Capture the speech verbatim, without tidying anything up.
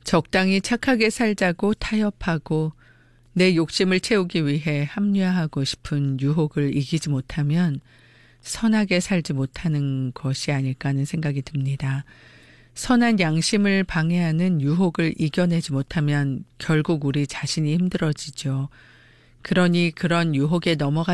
적당히 착하게 살자고 타협하고 내 욕심을 채우기 위해 합리화하고 싶은 유혹을 이기지 못하면 선하게 살지 못하는 것이 아닐까 하는 생각이 듭니다. 선한 양심을 방해하는 유혹을 이겨내지 못하면 결국 우리 자신이 힘들어지죠. 그러니 그런 유혹에 넘어가